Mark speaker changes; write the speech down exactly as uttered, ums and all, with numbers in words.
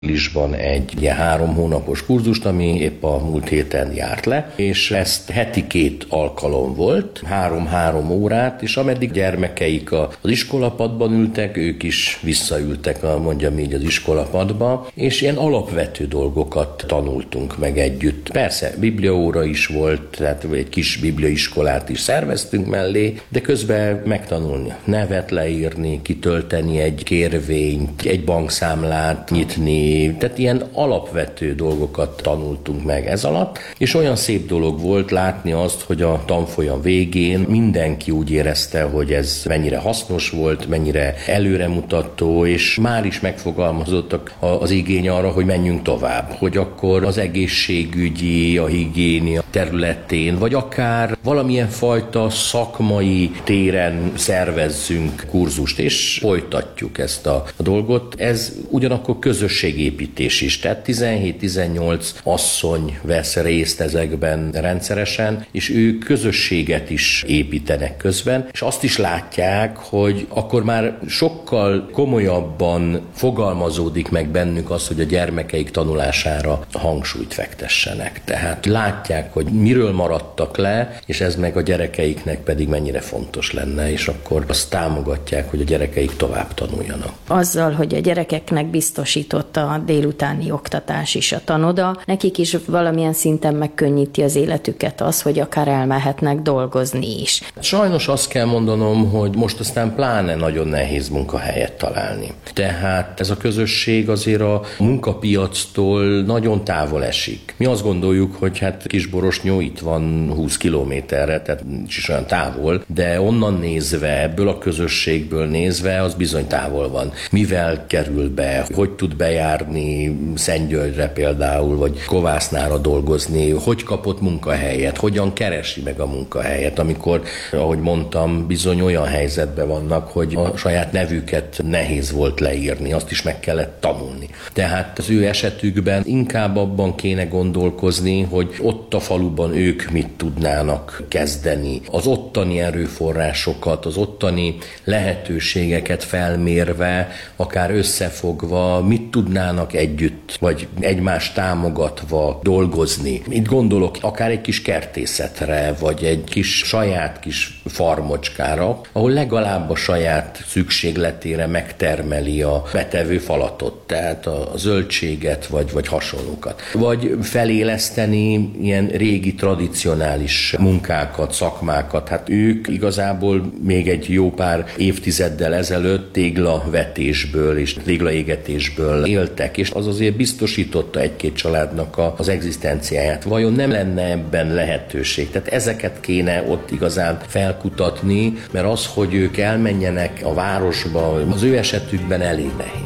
Speaker 1: Lisban egy ilyen három hónapos kurzust, ami épp a múlt héten járt le, és ezt heti két alkalom volt, három-három órát, és ameddig gyermekeik az iskolapadban ültek, ők is visszaültek, a, mondjam így, az iskolapadba, és ilyen alapvető dolgokat tanultunk meg együtt. Persze, bibliaóra is volt, tehát egy kis bibliaiskolát is szerveztünk mellé, de közben megtanulni nevet leírni, kitölteni egy kérvényt, egy bankszámlát nyitni, tehát ilyen alapvető dolgokat tanultunk meg ez alatt, és olyan szép dolog volt látni azt, hogy a tanfolyam végén mindenki úgy érezte, hogy ez mennyire hasznos volt, mennyire előremutató, és már is megfogalmazottak az igény arra, hogy menjünk tovább, hogy akkor az egészségügyi, a higiénia területén, vagy akár valamilyen fajta szakmai téren szervezzünk kurzust, és folytatjuk ezt a, a dolgot. Ez ugyanakkor közösségépítés is, tehát tizenhét-tizennyolc asszony vesz részt ezekben rendszeresen, és ők közösséget is építenek közben, és azt is látják, hogy akkor már sokkal komolyabban fogalmazódik meg bennük az, hogy a gyermekeik tanulására hangsúlyt fektessenek. Tehát látják, hogy miről maradtak le, és ez meg a gyerekeiknek pedig mennyire fontos lenne, és akkor azt támogatják, hogy a gyerekeik tovább tanuljanak.
Speaker 2: Azzal, hogy a gyerekeknek biztosította a délutáni oktatás is a tanoda, nekik is valamilyen szinten megkönnyíti az életüket az, hogy akár elmehetnek dolgozni is.
Speaker 1: Sajnos azt kell mondanom, hogy most aztán pláne nagyon nehéz munkahelyet találni. Tehát ez a közösség azért a munkapiactól nagyon távol esik. Mi azt gondoljuk, hogy hát Kisborosnyó itt van húsz kilométerre, tehát nincs is olyan távol, de onnan nézve, ebből a közösségből nézve, az bizony távol van. Mivel kerül be, hogy tud bejárni Szentgyörgyre például, vagy Kovásznára dolgozni, hogy kapott munkahelyet, hogyan keresi meg a munkahelyet, amikor, ahogy mondtam, bizony olyan helyzetben vannak, hogy a saját nevüket nehéz volt leírni, azt is meg kellett tanulni. Tehát az ő esetükben inkább abban kéne gondolkozni, hogy ott a faluban ők mit tudnának kezdeni. Az ottani erőforrásokat, az ottani lehetőségeket felmérve, akár összefogva, mit tudnának együtt, vagy egymást támogatva dolgozni. Itt gondolok akár egy kis kertészetre, vagy egy kis saját kis farmocskára, ahol legalább a saját szükségletére megtermeli a betevő falatot, tehát a zöldséget, vagy, vagy hasonlókat. Vagy feléleszteni ilyen régi tradicionális munkákat, szakmákat. Hát ők igazából még egy jó pár évtizeddel ezelőtt téglavetésből és téglaégetésből éltek, és az azért biztosította egy-két családnak a, az egzisztenciáját. Vajon nem lenne ebben lehetőség? Tehát ezeket kéne ott igazán felkutatni, mert az, hogy ők elmenjenek a városba, az ő esetükben elég nehéz.